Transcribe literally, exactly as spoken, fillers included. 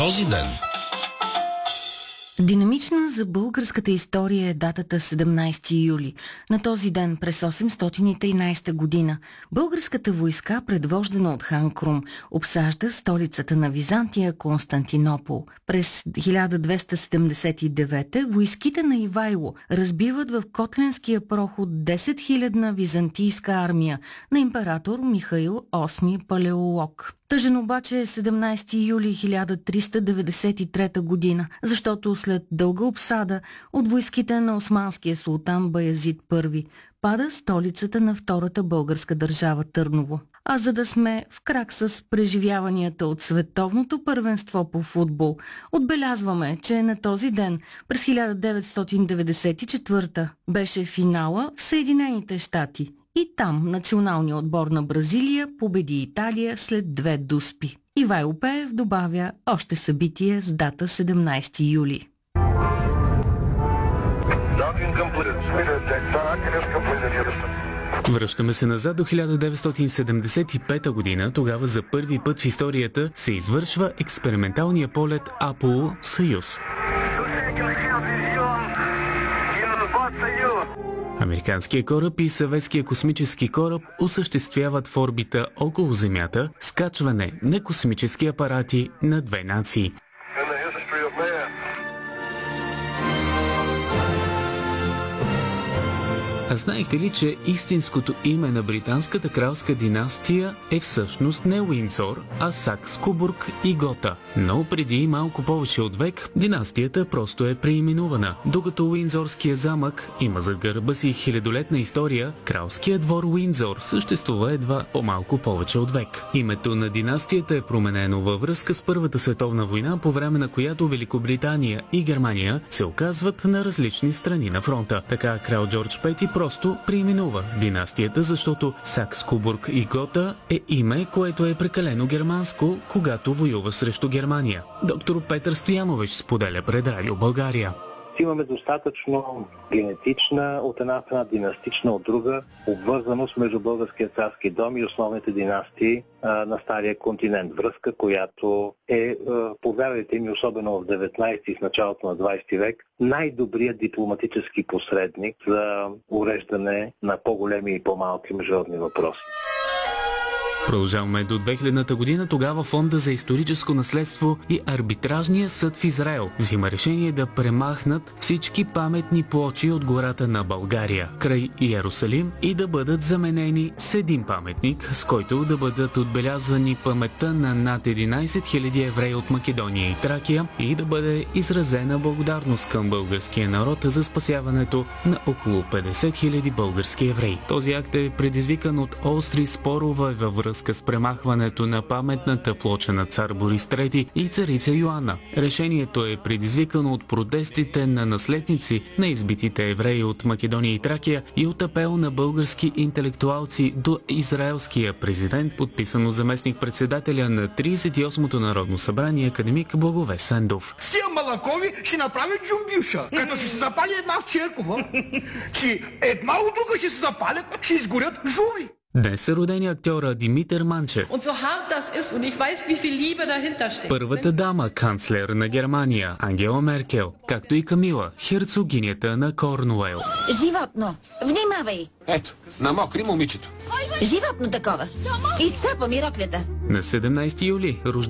този ден. Динамична за българската история е датата седемнайсети юли. На този ден през осемстотин и тринайсета година българската войска, предвождана от хан Крум, обсажда столицата на Византия Константинопол. През хиляда двеста седемдесет и девета войските на Ивайло разбиват в Котленския проход десетхилядна византийска армия на император Михаил осми Палеолог. Тъжен обаче е седемнайсети юли хиляда триста деветдесет и трета година, защото след дълга обсада от войските на османския султан Баязид първи пада столицата на втората българска държава Търново. А за да сме в крак с преживяванията от световното първенство по футбол, отбелязваме, че на този ден през хиляда деветстотин деветдесет и четвърта беше финала в Съединените щати. И там националният отбор на Бразилия победи Италия след две дуспи. Ивайло Пеев добавя още събитие с дата седемнайсети юли. Връщаме се назад до хиляда деветстотин седемдесет и пета година. Тогава за първи път в историята се извършва експерименталния полет Аполо Съюз. Американският кораб и съветския космически кораб осъществяват в орбита около Земята скачване на космически апарати на две нации. А знаехте ли, че истинското име на британската кралска династия е всъщност не Уиндзор, а Сакс-Кобург и Гота? Но преди малко повече от век династията просто е преименувана. Докато Уиндзорският замък има зад гърба си хилядолетна история, кралският двор Уиндзор съществува едва по-малко повече от век. Името на династията е променено във връзка с Първата световна война, по време на която Великобритания и Германия се оказват на различни страни на фронта. Така крал Джордж Пети просто преименува династията, защото Сакс-Кобург и Гота е име, което е прекалено германско, когато воюва срещу Германия. Доктор Петър Стоянович споделя пред Радио България. Имаме достатъчно генетична, от една страна династична, от друга обвързаност между българския царски дом и основните династии а, на Стария континент. Връзка, която е, а, повярвайте ми, особено в деветнайсети и в началото на двайсети век, най-добрият дипломатически посредник за уреждане на по-големи и по-малки международни въпроси. Продължаваме до две хилядната година. Тогава Фонда за историческо наследство и Арбитражния съд в Израел взима решение да премахнат всички паметни плочи от гората на България край Иерусалим и да бъдат заменени с един паметник, с който да бъдат отбелязвани паметта на над единайсет хиляди евреи от Македония и Тракия и да бъде изразена благодарност към българския народ за спасяването на около петдесет хиляди български евреи. Този акт е предизвикан от остри спорове във връзка с премахването на паметната плоча на цар Борис трети и царица Йоанна. Решението е предизвикано от протестите на наследници на избитите евреи от Македония и Тракия и от апел на български интелектуалци до израелския президент, подписан от заместник-председателя на трийсет и осмото Народно събрание академик Благовест Сендов. С тия малакови ще направят джумбюша, като ще се запали една в Черкова, че една от друга ще се запалят, ще изгорят жуви. Днес е родени актьора Димитър Манчев. Първата дама, канцлер на Германия, Ангела Меркел, както и Камила, херцогинята на Корнуел. Животно, внимавай! Ето, намокри момичето. Животно такова. Изцапа ми роклята. На седемнайсети юли